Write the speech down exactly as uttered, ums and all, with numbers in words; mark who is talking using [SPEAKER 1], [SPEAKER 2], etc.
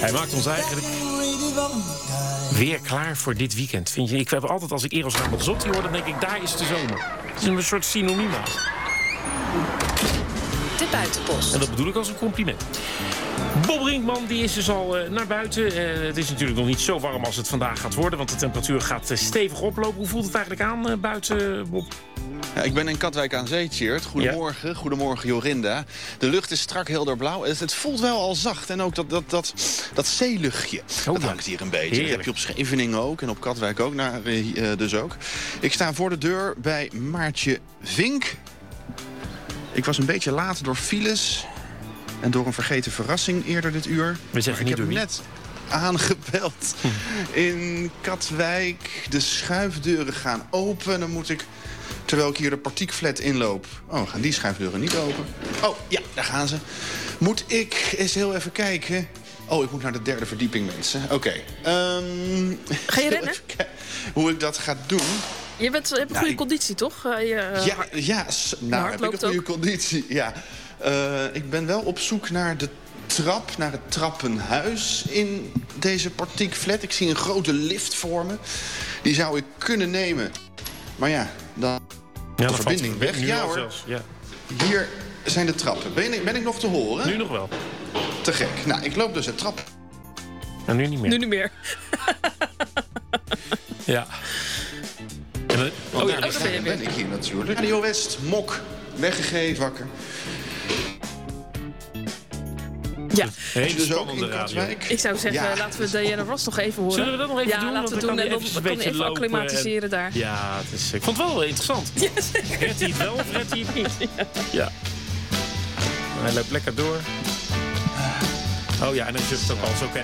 [SPEAKER 1] Hij maakt ons eigenlijk weer klaar voor dit weekend. Vind je? Ik heb altijd, als ik Eros Ramazzotti hoor, dan denk ik, daar is de zomer. Het is een soort synoniem aan.
[SPEAKER 2] De buitenpost.
[SPEAKER 1] En dat bedoel ik als een compliment. Bob Brinkman die is dus al uh, naar buiten. Uh, het is natuurlijk nog niet zo warm als het vandaag gaat worden, want de temperatuur gaat uh, stevig oplopen. Hoe voelt het eigenlijk aan uh, buiten, Bob?
[SPEAKER 3] Ja, ik ben in Katwijk aan Zee, Tjeerd. Goedemorgen, ja. Goedemorgen Jorinda. De lucht is strak helder blauw. Het, het voelt wel al zacht. En ook dat, dat, dat, dat zeeluchtje, oh, dat hangt hier een beetje. Heerlijk. Dat heb je op Scheveningen ook en op Katwijk ook, nou, uh, dus ook. Ik sta voor de deur bij Maartje Vink. Ik was een beetje laat door files en door een vergeten verrassing eerder dit uur.
[SPEAKER 1] We zeggen
[SPEAKER 3] niet
[SPEAKER 1] ik heb
[SPEAKER 3] hem net aangebeld hm. in Katwijk. De schuifdeuren gaan open. Dan moet ik, terwijl ik hier de Partiekflat inloop... Oh, gaan die schuifdeuren niet open? Oh, ja, daar gaan ze. Moet ik eens heel even kijken... Oh, ik moet naar de derde verdieping, mensen. Oké. Okay. Um,
[SPEAKER 2] ga je rennen?
[SPEAKER 3] Hoe ik dat ga doen...
[SPEAKER 2] Je, bent, je hebt een
[SPEAKER 3] nou,
[SPEAKER 2] goede
[SPEAKER 3] ik...
[SPEAKER 2] conditie, toch? Uh, je,
[SPEAKER 3] ja, ja, nou heb ik een goede
[SPEAKER 2] ook.
[SPEAKER 3] conditie. Ja. Uh, ik ben wel op zoek naar de trap, naar het trappenhuis in deze Partiekflat. Ik zie een grote lift voor me. Die zou ik kunnen nemen. Maar ja, dan
[SPEAKER 1] ja,
[SPEAKER 3] de verbinding weg. Ja hoor,
[SPEAKER 1] zelfs, ja.
[SPEAKER 3] Hier zijn de trappen. Ben ik, ben ik nog te horen?
[SPEAKER 1] Nu nog wel.
[SPEAKER 3] Te gek. Nou, ik loop dus het trap.
[SPEAKER 1] En nu niet meer.
[SPEAKER 2] Nu niet meer.
[SPEAKER 1] Ja. En dan,
[SPEAKER 3] oh,
[SPEAKER 2] oh
[SPEAKER 3] ja, daar ben, ben ik hier natuurlijk. Radio West, Mok, weggegeven, wakker.
[SPEAKER 2] Ja.
[SPEAKER 1] Hele
[SPEAKER 3] dus ook
[SPEAKER 1] spannende
[SPEAKER 3] in Katwijk.
[SPEAKER 2] Ik zou zeggen,
[SPEAKER 3] ja.
[SPEAKER 2] laten we Diana Ross nog even horen.
[SPEAKER 1] Zullen we dat nog even
[SPEAKER 2] ja,
[SPEAKER 1] doen?
[SPEAKER 2] Ja, laten we doen. En dan kan hij even acclimatiseren en... daar.
[SPEAKER 1] Ja, het is, ik vond het wel interessant.
[SPEAKER 2] Ja, zeker.
[SPEAKER 1] Redt hij het wel of redt hij het niet? Ja. ja. Hij loopt lekker door. Oh ja, en dan is het ook al zo ken.